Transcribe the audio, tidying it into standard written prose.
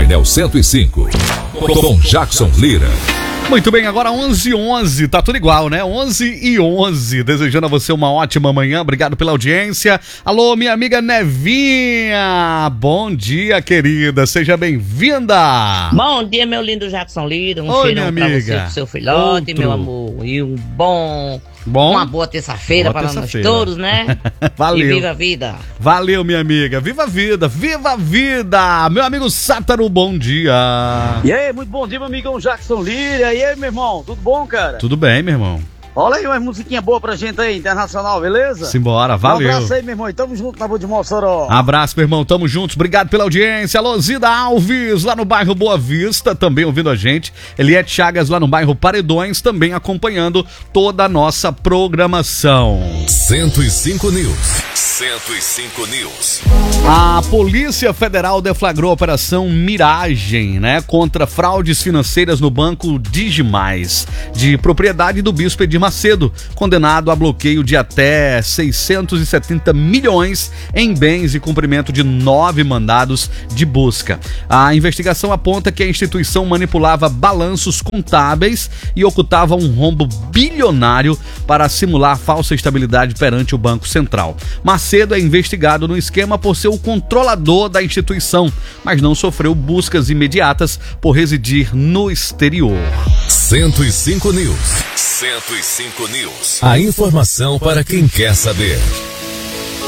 Painel 105, com Jackson Lira. Muito bem, agora 11h11, tá tudo igual, né? 11h11, desejando a você uma ótima manhã, obrigado pela audiência. Alô, minha amiga Nevinha, bom dia, querida, seja bem-vinda. Bom dia, meu lindo Jackson Lira, Oi, cheirão pra você, pro seu filhote, meu amor, e uma boa terça-feira para nós todos, né? Valeu. E viva a vida. Valeu, minha amiga. Viva a vida, viva a vida. Meu amigo Sátaro, bom dia. E aí, muito bom dia, meu amigão Jackson Lira. E aí, meu irmão, tudo bom, cara? Tudo bem, meu irmão. Olha aí, uma musiquinha boa pra gente aí, internacional, beleza? Simbora, valeu. Um abraço aí, meu irmão, e tamo junto na Boa de Mossoró. Abraço, meu irmão, tamo juntos, obrigado pela audiência. Alô, Zida Alves, lá no bairro Boa Vista, também ouvindo a gente. Eliette Chagas, lá no bairro Paredões, também acompanhando toda a nossa programação. 105 News. 105 News. A Polícia Federal deflagrou a Operação Miragem, né, contra fraudes financeiras no banco Digimais, de propriedade do bispo Edir Macedo, condenado a bloqueio de até 670 milhões em bens e cumprimento de 9 mandados de busca. A investigação aponta que a instituição manipulava balanços contábeis e ocultava um rombo bilionário para simular falsa estabilidade perante o Banco Central. Macedo é investigado no esquema por ser o controlador da instituição, mas não sofreu buscas imediatas por residir no exterior. 105 News. 105 News. A informação para quem quer saber.